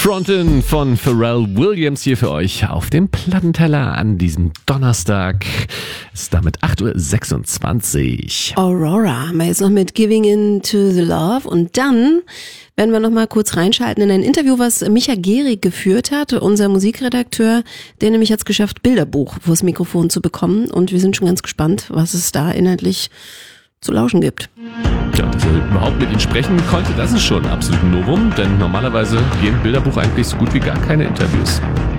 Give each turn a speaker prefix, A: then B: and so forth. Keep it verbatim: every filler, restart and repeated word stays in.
A: Frontin von Pharrell Williams hier für euch auf dem Plattenteller an diesem Donnerstag. Es ist damit acht Uhr sechsundzwanzig.
B: Aurora haben wir jetzt noch mit Giving Into the Love und dann werden wir noch mal kurz reinschalten in ein Interview, was Micha Gehrig geführt hat, unser Musikredakteur, der nämlich hat es geschafft, Bilderbuch vors Mikrofon zu bekommen und wir sind schon ganz gespannt, was es da inhaltlich zu lauschen gibt.
A: Ja, dass er überhaupt mit ihnen sprechen konnte, das ist schon absolut ein Novum, denn normalerweise gehen Bilderbuch eigentlich so gut wie gar keine Interviews.